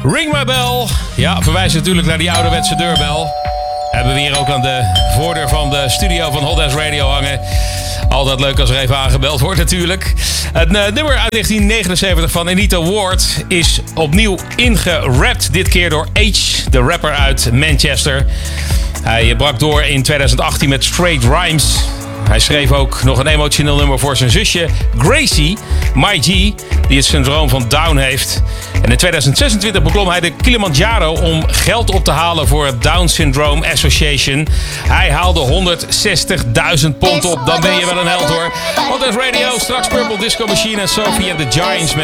Ring My Bell. Ja, verwijst natuurlijk naar die ouderwetse deurbel. Hebben we hier ook aan de voordeur van de studio van Hot Dance Radio hangen. Altijd leuk als er even aangebeld wordt natuurlijk. Het nummer uit 1979 van Anita Ward is opnieuw ingerapt. Dit keer door H, de rapper uit Manchester. Hij brak door in 2018 met Straight Rhymes. Hij schreef ook nog een emotioneel nummer voor zijn zusje Gracie, My G, die het syndroom van Down heeft. En in 2026 beklom hij de Kilimanjaro om geld op te halen voor het Down Syndrome Association. Hij haalde 160.000 pond op. Dan ben je wel een held hoor. Hot Dance Radio, straks Purple Disco Machine en Sophie and the Giants met